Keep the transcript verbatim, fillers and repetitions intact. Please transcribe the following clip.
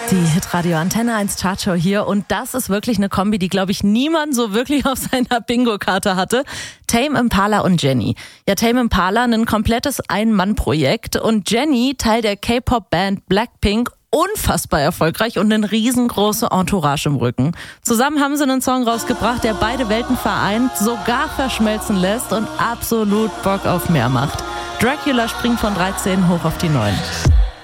Die Hitradio Antenne eins Chartshow hier und das ist wirklich eine Kombi, die, glaube ich, niemand so wirklich auf seiner Bingo-Karte hatte. Tame Impala und Jennie. Ja, Tame Impala, ein komplettes Ein-Mann-Projekt und Jennie, Teil der K-Pop-Band Blackpink, unfassbar erfolgreich und eine riesengroße Entourage im Rücken. Zusammen haben sie einen Song rausgebracht, der beide Welten vereint, sogar verschmelzen lässt und absolut Bock auf mehr macht. Dracula springt von dreizehn hoch auf die neun.